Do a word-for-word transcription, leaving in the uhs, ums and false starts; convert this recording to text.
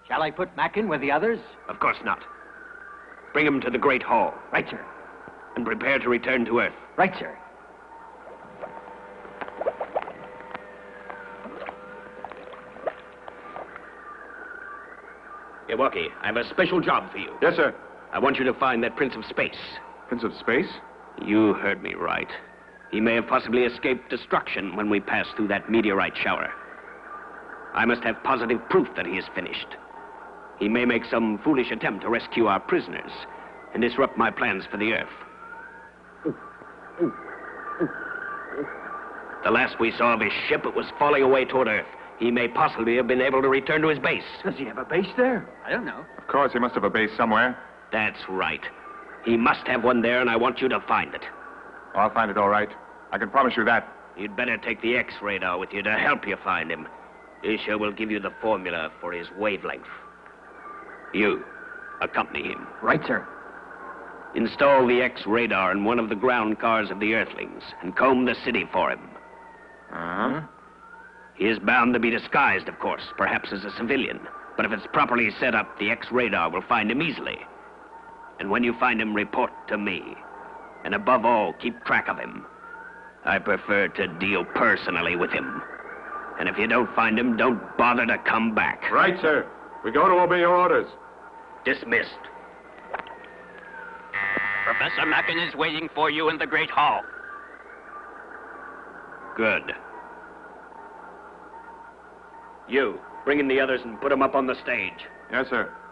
Shall I put Mac in with the others? Of course not. Bring him to the Great Hall. Right, sir. And prepare to return to Earth. Right, sir. Milwaukee, I have a special job for you. Yes, sir. I want you to find that Prince of Space. Prince of Space? You heard me right. He may have possibly escaped destruction when we pass through that meteorite shower. I must have positive proof that he is finished. He may make some foolish attempt to rescue our prisoners and disrupt my plans for the Earth. The last we saw of his ship, it was falling away toward Earth. He may possibly have been able to return to his base. Does he have a base there? I don't know. Of course, he must have a base somewhere. That's right. He must have one there, and I want you to find it. Oh, I'll find it all right. I can promise you that. You'd better take the X-radar with you to help you find him. Isha will give you the formula for his wavelength. You, accompany him. Right, sir. Install the X-radar in one of the ground cars of the Earthlings and comb the city for him. Uh-huh. He is bound to be disguised, of course, perhaps as a civilian. But if it's properly set up, the X-radar will find him easily. And when you find him, report to me. And above all, keep track of him. I prefer to deal personally with him. And if you don't find him, don't bother to come back. Right, sir. We go to obey your orders. Dismissed. Professor Mackin is waiting for you in the Great Hall. Good. You, bring in the others and put them up on the stage. Yes, sir.